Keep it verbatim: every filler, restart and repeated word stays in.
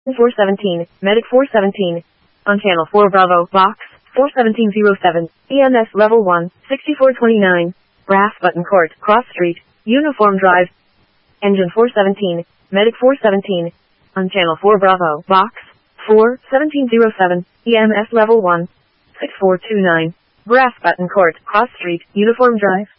four seventeen, Medic four seventeen. On Channel four Bravo, Box, four seventeen oh seven, E M S Level one, sixty-four twenty-nine. Brass Button Court, Cross Street, Uniform Drive. Engine four seventeen, Medic four seventeen. On Channel four Bravo, Box, four seventeen oh seven, E M S Level one, six four two nine. Brass Button Court, Cross Street, Uniform Drive.